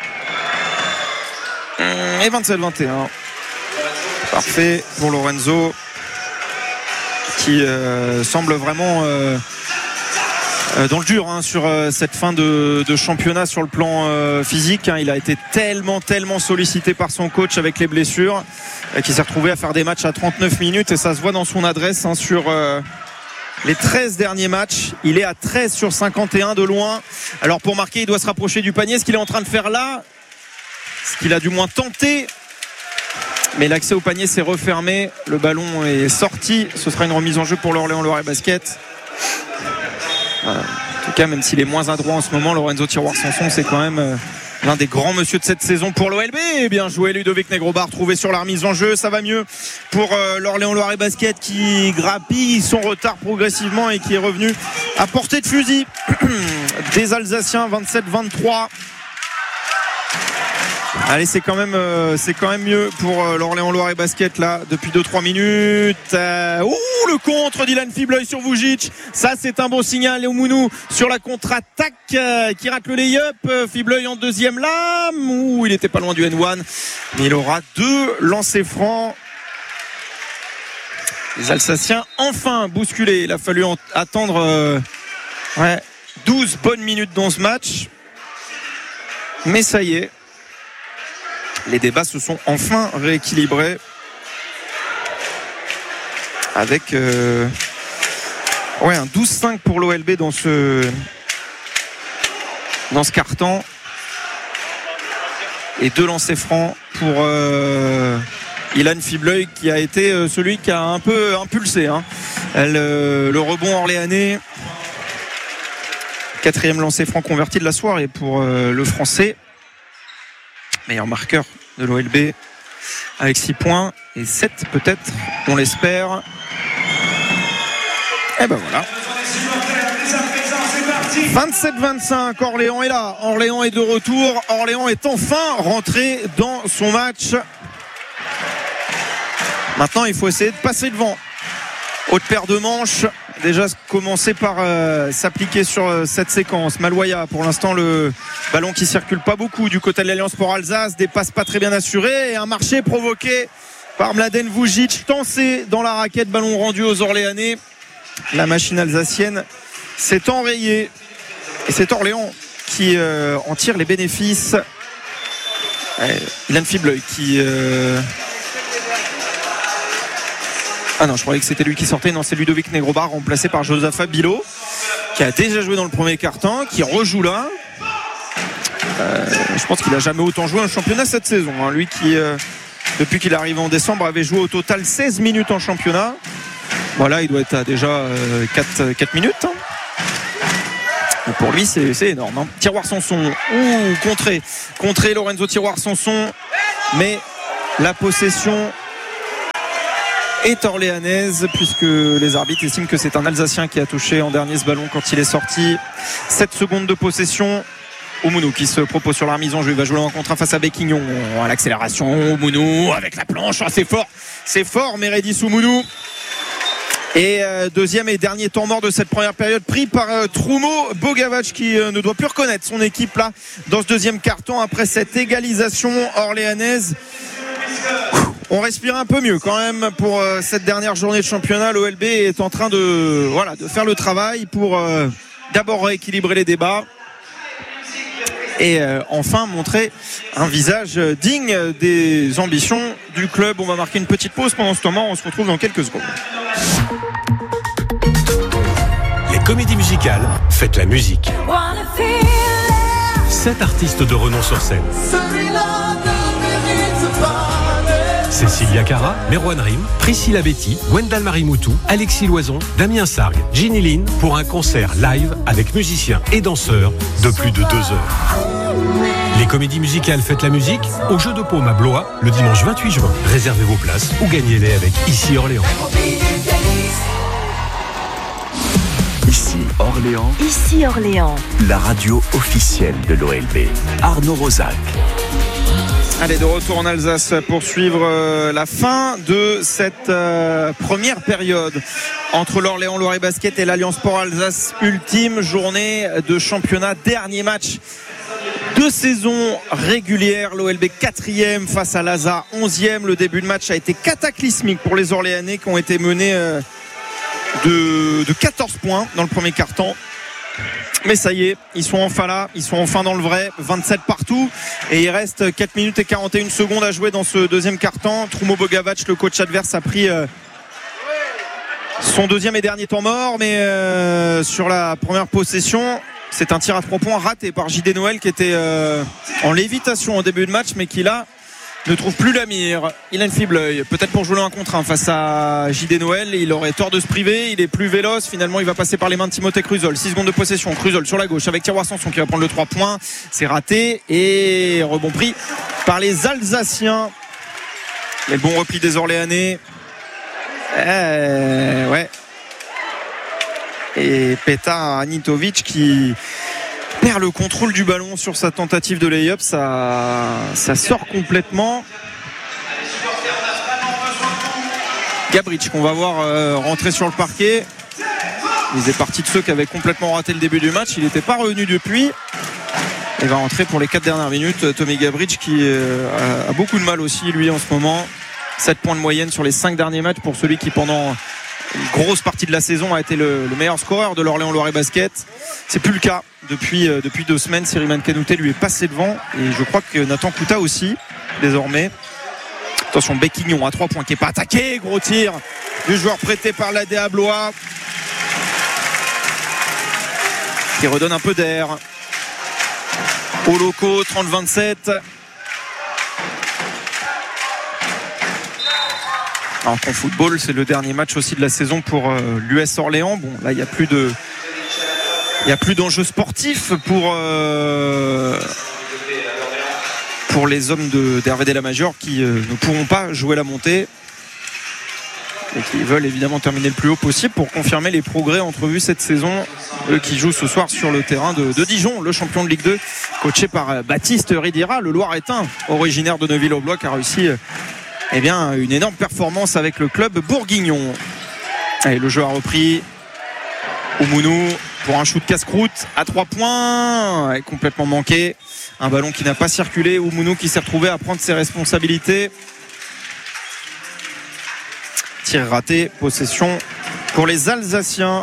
Et vingt-sept vingt et un. Parfait pour Lorenzo qui euh, semble vraiment euh, euh, dans le dur hein, sur euh, cette fin de, de championnat sur le plan euh, physique hein. Il a été tellement tellement sollicité par son coach avec les blessures euh, qui s'est retrouvé à faire des matchs à trente-neuf minutes et ça se voit dans son adresse hein, sur euh, les treize derniers matchs. Il est à treize sur cinquante et un de loin. Alors pour marquer il doit se rapprocher du panier. Ce qu'il est en train de faire là, ce qu'il a du moins tenté, mais l'accès au panier s'est refermé, le ballon est sorti, ce sera une remise en jeu pour l'Orléans Loiret Basket. Voilà. En tout cas, même s'il est moins adroit en ce moment, Lorenzo Tiroir-Sanson c'est quand même l'un des grands monsieur de cette saison pour l'O L B. Bien joué Ludovic Negrobar, trouvé sur la remise en jeu, ça va mieux pour l'Orléans Loiret Basket qui grappille son retard progressivement et qui est revenu à portée de fusil des Alsaciens. Vingt-sept vingt-trois. Allez, c'est quand même euh, c'est quand même mieux pour euh, l'Orléans Loiret Basket là depuis deux trois minutes. Euh, ouh, le contre d'Ilan Fibleuil sur Vujic. Ça c'est un bon signal. Et Oumounou sur la contre-attaque euh, qui rate le lay-up. Euh, Fibleuil en deuxième lame. Ouh, il était pas loin du N un. Mais il aura deux lancers francs. Les Alsaciens enfin bousculés. Il a fallu en- attendre euh, ouais, douze bonnes minutes dans ce match. Mais ça y est. Les débats se sont enfin rééquilibrés avec euh, ouais, un douze cinq pour l'O L B dans ce, dans ce quart-temps et deux lancers francs pour euh, Ilan Fibleuil qui a été euh, celui qui a un peu impulsé hein. le, le rebond orléanais. Quatrième lancer franc converti de la soirée pour euh, le Français. Meilleur marqueur de l'O L B avec six points et sept peut-être, on l'espère. Et ben voilà. vingt-sept vingt-cinq, Orléans est là. Orléans est de retour. Orléans est enfin rentré dans son match. Maintenant, il faut essayer de passer devant. Haute paire de manches. Déjà commencer par euh, s'appliquer sur euh, cette séquence. Maloya, pour l'instant le ballon qui circule pas beaucoup du côté de l'Alliance pour Alsace, des passes pas très bien assurées et un marché provoqué par Mladen Vujic, tensé dans la raquette, ballon rendu aux Orléanais. La machine alsacienne s'est enrayée et c'est Orléans qui euh, en tire les bénéfices. Ouais, Ilan Fibleuil qui euh... Ah non, je croyais que c'était lui qui sortait. Non, c'est Ludovic Negrobar, remplacé par Josaphat Bilo, qui a déjà joué dans le premier quart-temps, qui rejoue là. Euh, je pense qu'il n'a jamais autant joué un championnat cette saison. Hein. Lui qui, euh, depuis qu'il est arrivé en décembre, avait joué au total seize minutes en championnat. Voilà, il doit être à déjà euh, quatre, quatre minutes. Hein. Et pour lui, c'est, c'est énorme. Hein. Tiroir-Sanson, ouh, contré. Contré Lorenzo Tiroir-Sanson. Mais la possession est orléanaise, puisque les arbitres estiment que c'est un Alsacien qui a touché en dernier ce ballon quand il est sorti. sept secondes de possession. Oumounou qui se propose sur la remise en jeu, il va jouer en contre face à Béquignon. À l'accélération, Oumounou avec la planche, oh, c'est fort, c'est fort Meredith Oumounou. Et euh, deuxième et dernier temps mort de cette première période pris par euh, Troumo Bogavac qui euh, ne doit plus reconnaître son équipe là dans ce deuxième quart-temps après cette égalisation orléanaise. On respire un peu mieux quand même pour euh, cette dernière journée de championnat. L'O L B est en train de, voilà, de faire le travail pour euh, d'abord rééquilibrer les débats et euh, enfin montrer un visage digne des ambitions du club. On va marquer une petite pause pendant ce moment, on se retrouve dans quelques secondes. Les comédies musicales, faites la musique. Sept artistes de renom sur scène. Cécilia Cara, Merwan Rim, Priscilla Betty, Wendell Marimoutou, Alexis Loison, Damien Sargue, Ginny Lynn pour un concert live avec musiciens et danseurs de plus de deux heures. Les comédies musicales Faites la musique au Jeu de Paume à Blois le dimanche vingt-huit juin. Réservez vos places ou gagnez-les avec Ici Orléans. Ici Orléans. Ici Orléans. La radio officielle de l'O L B. Arnaud Rosac. Allez, de retour en Alsace pour suivre euh, la fin de cette euh, première période entre l'Orléans Loiret Basket et l'Alliance Sport Alsace. Ultime journée de championnat, dernier match de saison régulière. L'O L B quatrième face à l'A S A onzième. Le début de match a été cataclysmique pour les Orléanais qui ont été menés euh, de, de quatorze points dans le premier quart-temps. Mais ça y est, ils sont enfin là, ils sont enfin dans le vrai, vingt-sept partout et il reste quatre minutes et quarante et une secondes à jouer dans ce deuxième quart-temps. Troumo Bogavac, le coach adverse, a pris euh, son deuxième et dernier temps mort, mais euh, sur la première possession, c'est un tir à trois points raté par J D Noël qui était euh, en lévitation au début de match, mais qui là ne trouve plus la mire. Il a une fible œil, peut-être pour jouer un contre un face à J D Noël. Il aurait tort de se priver, il est plus véloce. Finalement, il va passer par les mains de Timothée Cruzol. six secondes de possession, Cruzol sur la gauche avec Thierry Sanson qui va prendre le trois points. C'est raté et rebond pris par les Alsaciens. Mais le bon repli des Orléanais. Euh, ouais. Et Petar Anitovic qui perd le contrôle du ballon sur sa tentative de lay-up, ça, ça sort complètement. Gabric qu'on va voir euh, rentrer sur le parquet. Il faisait partie de ceux qui avaient complètement raté le début du match. Il n'était pas revenu depuis. Il va rentrer pour les quatre dernières minutes. Tommy Gabric qui euh, a, a beaucoup de mal aussi lui en ce moment. sept points de moyenne sur les cinq derniers matchs pour celui qui pendant une grosse partie de la saison a été le, le meilleur scoreur de l'Orléans Loiret Basket. C'est plus le cas depuis, euh, depuis deux semaines. Cyril Kanouté lui est passé devant et je crois que Nathan Kouta aussi désormais. Attention, Béquignon à trois points qui n'est pas attaqué, gros tir du joueur prêté par l'A D A Blois qui redonne un peu d'air aux locaux. Trente vingt-sept. Alors qu'en football, c'est le dernier match aussi de la saison pour euh, l'U S Orléans. Bon, là, il n'y a plus de, il y a plus d'enjeux sportifs pour euh, pour les hommes de d'Hervé Delamajor qui euh, ne pourront pas jouer la montée et qui veulent évidemment terminer le plus haut possible pour confirmer les progrès entrevus cette saison. Eux qui jouent ce soir sur le terrain de, de Dijon, le champion de Ligue deux, coaché par euh, Baptiste Ridira, le Loiretain, originaire de Neuville-aux-Blois, qui a réussi. Euh, Eh bien, une énorme performance avec le club bourguignon. Allez, le jeu a repris. Oumounou pour un shoot casse-croûte à trois points, est complètement manqué. Un ballon qui n'a pas circulé. Oumounou qui s'est retrouvé à prendre ses responsabilités. Tir raté, possession pour les Alsaciens.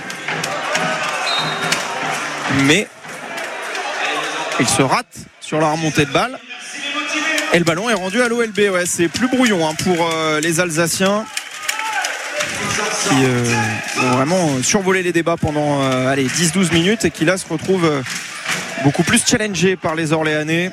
Mais il se rate sur la remontée de balle. Et le ballon est rendu à l'O L B. Ouais, c'est plus brouillon hein, pour euh, les Alsaciens qui euh, ont vraiment survolé les débats pendant euh, allez, dix douze minutes et qui là se retrouvent euh, beaucoup plus challengés par les Orléanais.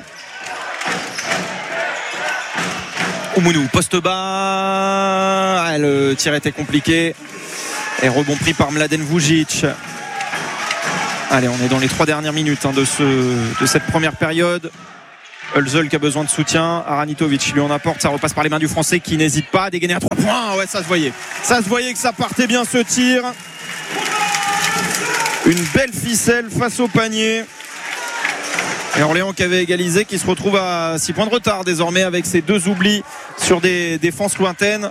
Oumounou, poste bas. Ah, le tir était compliqué. Et rebond pris par Mladen Vujic. Allez, on est dans les trois dernières minutes hein, de, ce, de cette première période. Hulzel qui a besoin de soutien. Aranitovic lui en apporte. Ça repasse par les mains du Français qui n'hésite pas à dégainer à trois points. Ouais, ça se voyait. Ça se voyait que ça partait bien ce tir. Une belle ficelle face au panier. Et Orléans qui avait égalisé, qui se retrouve à six points de retard désormais avec ses deux oublis sur des défenses lointaines.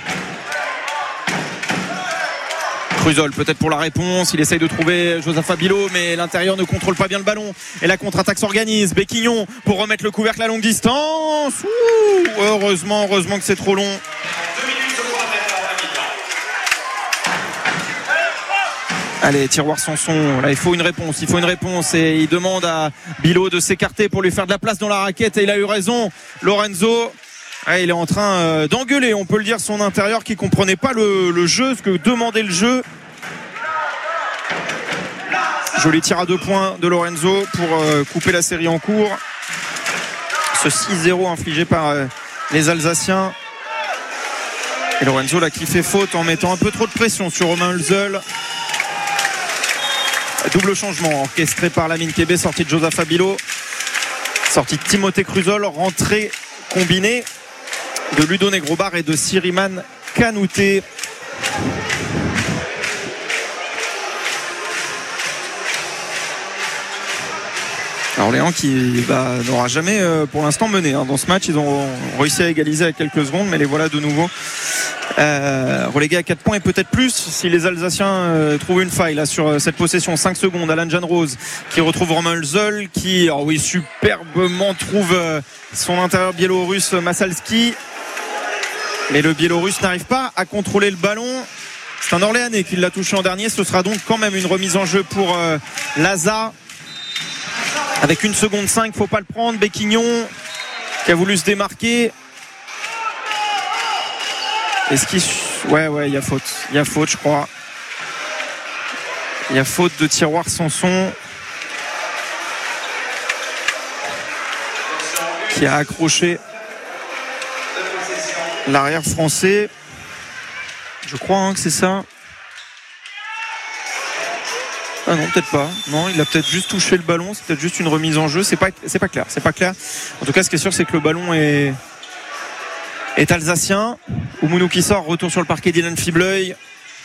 Cruzol peut-être pour la réponse, il essaye de trouver Josaph Abilo, mais l'intérieur ne contrôle pas bien le ballon et la contre-attaque s'organise. Béquignon pour remettre le couvercle à longue distance. Ouh, heureusement, heureusement que c'est trop long. Allez, Tiroir Sanson, là il faut une réponse, il faut une réponse et il demande à Bilo de s'écarter pour lui faire de la place dans la raquette et il a eu raison. Lorenzo, ouais, il est en train euh, d'engueuler, on peut le dire, son intérieur qui comprenait pas le, le jeu, ce que demandait le jeu. Joli tir à deux points de Lorenzo pour euh, couper la série en cours. Ce six zéro infligé par euh, les Alsaciens. Et Lorenzo là qui fait faute en mettant un peu trop de pression sur Romain Hulzel. Double changement orchestré par Lamine Kébé, sortie de Josaph Abilo, sortie de Timothée Cruzol, rentrée combinée de Ludo Negrobar et de Siriman Kanouté. Orléans qui bah, n'aura jamais euh, pour l'instant mené hein. Dans ce match, ils ont réussi à égaliser à quelques secondes, mais les voilà de nouveau euh, relégués à quatre points et peut-être plus si les Alsaciens euh, trouvent une faille là sur euh, cette possession. Cinq secondes, Alan Jan Rose qui retrouve Romain Hulzel qui, alors oui, superbement trouve euh, son intérieur biélorusse Masalski, mais le biélorusse n'arrive pas à contrôler le ballon. C'est un Orléanais qui l'a touché en dernier. Ce sera donc quand même une remise en jeu pour euh, Laza. Avec une seconde cinq, faut pas le prendre. Béquignon qui a voulu se démarquer. Est-ce qu'il... Ouais, ouais, il y a faute. Il y a faute, je crois. Il y a faute de Tiroir Sanson qui a accroché l'arrière français. Je crois hein, que c'est ça. Ah non, peut-être pas. Non, il a peut-être juste touché le ballon. C'est peut-être juste une remise en jeu. C'est pas, c'est pas clair. C'est pas clair. En tout cas, ce qui est sûr, c'est que le ballon est, est alsacien. Oumounou qui sort. Retour sur le parquet d'Ilan Fibleuil.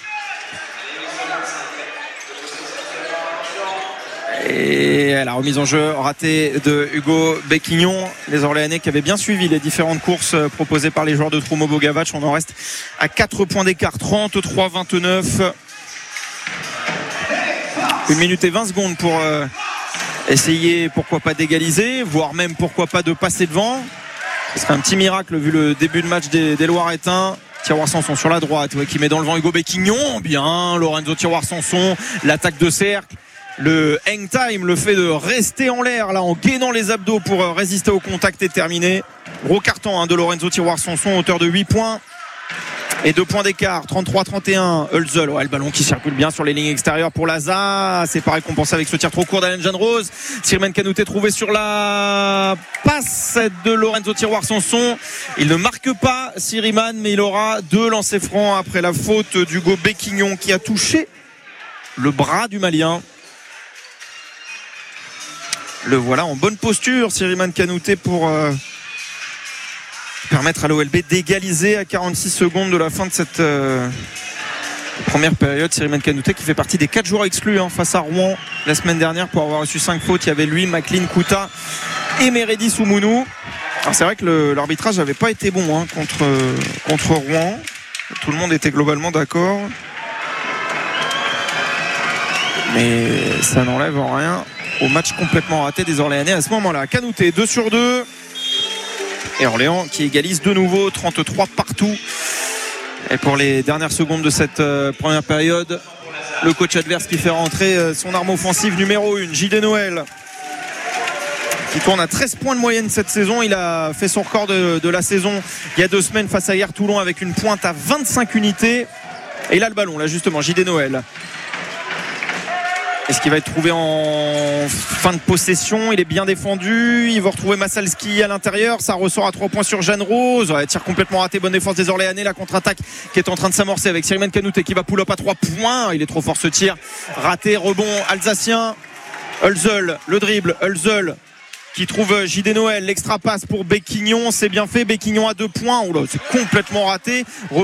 Et la remise en jeu ratée de Hugo Béquignon. Les Orléanais qui avaient bien suivi les différentes courses proposées par les joueurs de Troumo Bogavac. On en reste à quatre points d'écart. trente-trois vingt-neuf. Une minute et vingt secondes pour euh, essayer pourquoi pas d'égaliser, voire même pourquoi pas de passer devant. Ce serait un petit miracle vu le début de match des, des Loiretains. Tiroir Sanson sur la droite, ouais, qui met dans le vent Hugo Béquignon. Bien, Lorenzo Tiroir Sanson, l'attaque de cercle. Le hang time, le fait de rester en l'air là en gainant les abdos pour résister au contact est terminé. Gros carton hein, de Lorenzo Tiroir Sanson, auteur de huit points. Et deux points d'écart, trente-trois trente et un. Hulzel, ouais, le ballon qui circule bien sur les lignes extérieures pour Laza. C'est pas récompensé avec ce tir trop court d'Alan Jan Rose. Siriman Kanouté trouvé sur la passe de Lorenzo Tiroir Sanson. Il ne marque pas Siriman, mais il aura deux lancers francs après la faute d'Hugo Béquignon qui a touché le bras du Malien. Le voilà en bonne posture, Siriman Kanouté, pour euh, permettre à l'O L B d'égaliser à quarante-six secondes de la fin de cette euh, première période. Siriman Kanouté qui fait partie des quatre joueurs exclus hein, face à Rouen la semaine dernière pour avoir reçu cinq fautes. Il y avait lui, Maclean, Kouta et Meredith Oumounou. Alors c'est vrai que le, l'arbitrage n'avait pas été bon hein, contre, euh, contre Rouen. Tout le monde était globalement d'accord. Mais ça n'enlève en rien au match complètement raté des Orléanais à ce moment-là. Kanouté deux sur deux. Et Orléans qui égalise de nouveau, trente-trois partout. Et pour les dernières secondes de cette euh, première période, le coach adverse qui fait rentrer euh, son arme offensive numéro un, J D Noël, qui tourne à treize points de moyenne cette saison. Il a fait son record de, de la saison il y a deux semaines face à Hier Toulon avec une pointe à vingt-cinq unités. Et il a le ballon là justement, J D Noël. Est-ce qu'il va être trouvé en fin de possession? Il est bien défendu. Il va retrouver Masalski à l'intérieur. Ça ressort à trois points sur Jeanne Rose. Ouais, tir complètement raté. Bonne défense des Orléanais. La contre-attaque qui est en train de s'amorcer avec Siriman Kanouté qui va pull-up à trois points. Il est trop fort ce tir. Raté. Rebond alsacien. Hulzel. Le dribble. Hulzel qui trouve J D Noël. L'extra passe pour Béquignon, c'est bien fait. Béquignon à deux points. Oula, c'est complètement raté.